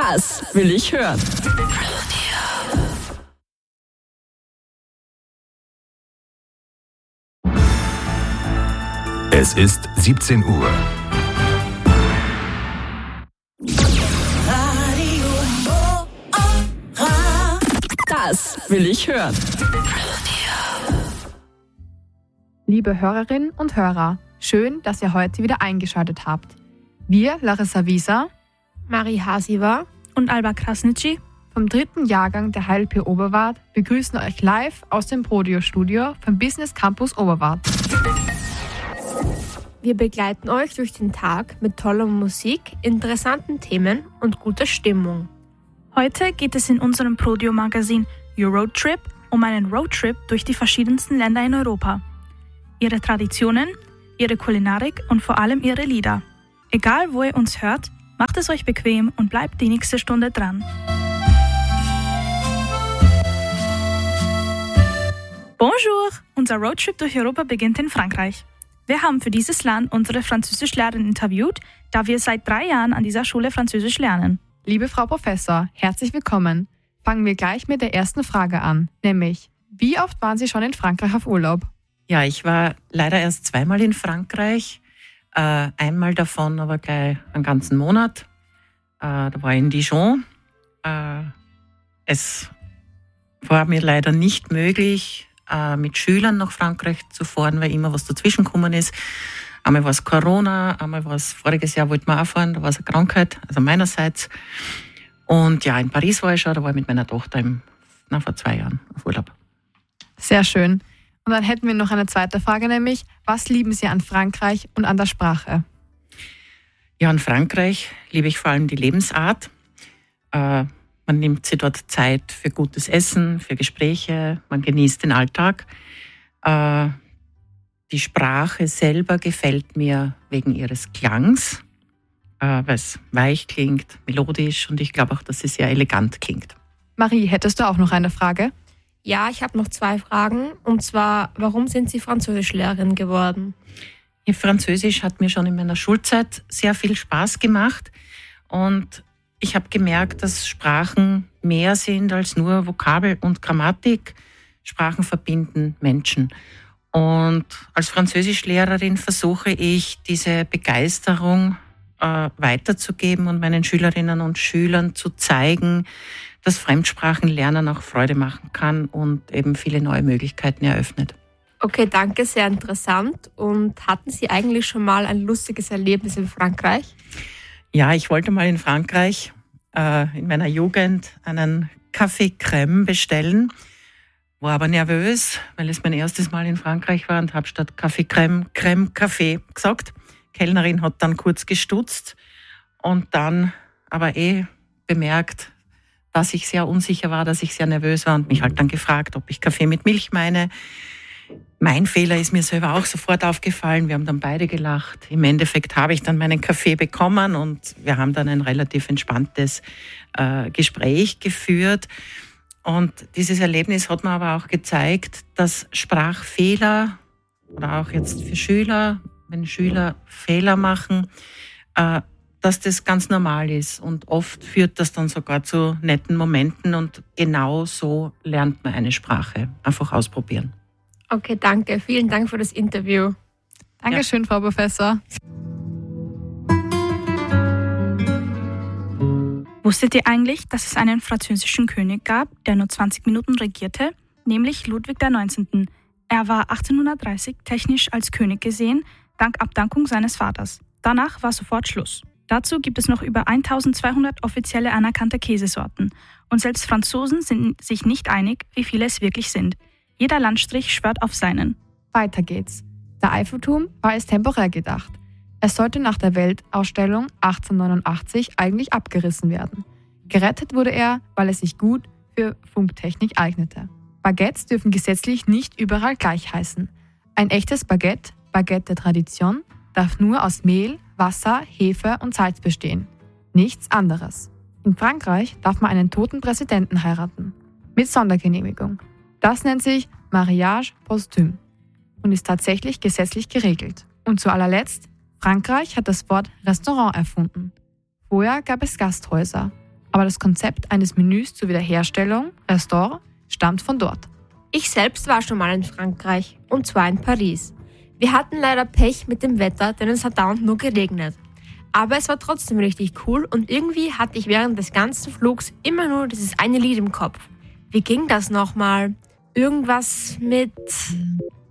Das will ich hören. Es ist 17 Uhr. Das will ich hören. Liebe Hörerinnen und Hörer, schön, dass ihr heute wieder eingeschaltet habt. Wir, Larissa Wieser, Marie Hasiwa und Alba Krasnitschi vom 3. Jahrgang der HLP Oberwart begrüßen euch live aus dem Prodeo-Studio vom Business Campus Oberwart. Wir begleiten euch durch den Tag mit toller Musik, interessanten Themen und guter Stimmung. Heute geht es in unserem Prodeo-Magazin Eurotrip um einen Roadtrip durch die verschiedensten Länder in Europa. Ihre Traditionen, ihre Kulinarik und vor allem ihre Lieder. Egal, wo ihr uns hört, macht es euch bequem und bleibt die nächste Stunde dran. Bonjour! Unser Roadtrip durch Europa beginnt in Frankreich. Wir haben für dieses Land unsere Französischlehrerin interviewt, da wir seit 3 Jahren an dieser Schule Französisch lernen. Liebe Frau Professor, herzlich willkommen. Fangen wir gleich mit der ersten Frage an, nämlich, wie oft waren Sie schon in Frankreich auf Urlaub? Ja, ich war leider erst 2-mal in Frankreich. Einmal davon aber gleich einen ganzen Monat. Da war ich in Dijon. Es war mir leider nicht möglich, mit Schülern nach Frankreich zu fahren, weil immer was dazwischen gekommen ist. Einmal war es Corona, einmal war es voriges Jahr, wollten wir auch fahren, da war es eine Krankheit, also meinerseits. Und ja, in Paris war ich schon, da war ich mit meiner Tochter vor 2 Jahren auf Urlaub. Sehr schön. Und dann hätten wir noch eine zweite Frage, nämlich, was lieben Sie an Frankreich und an der Sprache? Ja, in Frankreich liebe ich vor allem die Lebensart. Man nimmt sich dort Zeit für gutes Essen, für Gespräche, man genießt den Alltag. Die Sprache selber gefällt mir wegen ihres Klangs, weil es weich klingt, melodisch und ich glaube auch, dass sie sehr elegant klingt. Marie, hättest du auch noch eine Frage? Ja, ich habe noch 2 Fragen. Und zwar, warum sind Sie Französischlehrerin geworden? Ja, Französisch hat mir schon in meiner Schulzeit sehr viel Spaß gemacht. Und ich habe gemerkt, dass Sprachen mehr sind als nur Vokabel und Grammatik. Sprachen verbinden Menschen. Und als Französischlehrerin versuche ich, diese Begeisterung weiterzugeben und meinen Schülerinnen und Schülern zu zeigen, dass Fremdsprachenlernen auch Freude machen kann und eben viele neue Möglichkeiten eröffnet. Okay, danke, sehr interessant. Und hatten Sie eigentlich schon mal ein lustiges Erlebnis in Frankreich? Ja, ich wollte mal in Frankreich in meiner Jugend einen Café Crème bestellen, war aber nervös, weil es mein erstes Mal in Frankreich war und habe statt Café Crème, Crème Café gesagt. Die Kellnerin hat dann kurz gestutzt und dann aber bemerkt, dass ich sehr unsicher war, dass ich sehr nervös war und mich halt dann gefragt, ob ich Kaffee mit Milch meine. Mein Fehler ist mir selber auch sofort aufgefallen. Wir haben dann beide gelacht. Im Endeffekt habe ich dann meinen Kaffee bekommen und wir haben dann ein relativ entspanntes Gespräch geführt. Und dieses Erlebnis hat mir aber auch gezeigt, dass Sprachfehler oder auch jetzt für Schüler, wenn Schüler Fehler machen, dass das ganz normal ist und oft führt das dann sogar zu netten Momenten und genau so lernt man eine Sprache. Einfach ausprobieren. Okay, danke. Vielen Dank für das Interview. Dankeschön, Frau Professor. Wusstet ihr eigentlich, dass es einen französischen König gab, der nur 20 Minuten regierte, nämlich Ludwig XIX.? Er war 1830 technisch als König gesehen, dank Abdankung seines Vaters. Danach war sofort Schluss. Dazu gibt es noch über 1200 offizielle anerkannte Käsesorten. Und selbst Franzosen sind sich nicht einig, wie viele es wirklich sind. Jeder Landstrich schwört auf seinen. Weiter geht's. Der Eiffelturm war als temporär gedacht. Er sollte nach der Weltausstellung 1889 eigentlich abgerissen werden. Gerettet wurde er, weil er sich gut für Funktechnik eignete. Baguettes dürfen gesetzlich nicht überall gleich heißen. Ein echtes Baguette, Baguette de Tradition, darf nur aus Mehl, Wasser, Hefe und Salz bestehen. Nichts anderes. In Frankreich darf man einen toten Präsidenten heiraten. Mit Sondergenehmigung. Das nennt sich Mariage posthume und ist tatsächlich gesetzlich geregelt. Und zu allerletzt, Frankreich hat das Wort Restaurant erfunden. Vorher gab es Gasthäuser. aber das Konzept eines Menüs zur Wiederherstellung, Restaurant, stammt von dort. Ich selbst war schon mal in Frankreich, und zwar in Paris. Wir hatten leider Pech mit dem Wetter, denn es hat dauernd nur geregnet. Aber es war trotzdem richtig cool und irgendwie hatte ich während des ganzen Flugs immer nur dieses eine Lied im Kopf. Wie ging das nochmal? Irgendwas mit